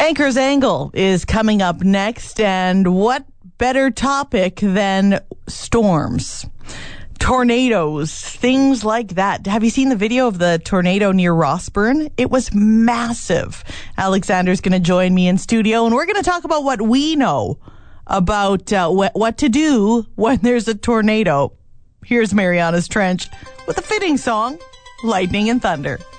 Anchor's Angle is coming up next, and what better topic than storms, tornadoes, things like that. Have you seen the video of the tornado near Rossburn? It was massive. Alexander's going to join me in studio, and we're going to talk about what we know about what to do when there's a tornado. Here's Mariana's Trench with a fitting song, Lightning and Thunder.